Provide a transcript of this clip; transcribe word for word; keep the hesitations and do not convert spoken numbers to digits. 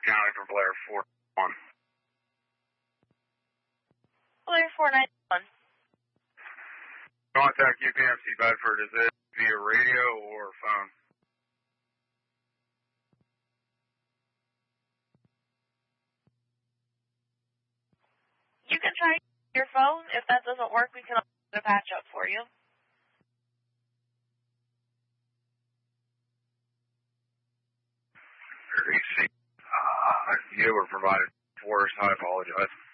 County for Blair four one. Blair four nine one. Contact U P M C Bedford. Is it via radio or phone? You can try your phone. If that doesn't work, we can also patch up for you. Uh, you were provided for us. I apologize.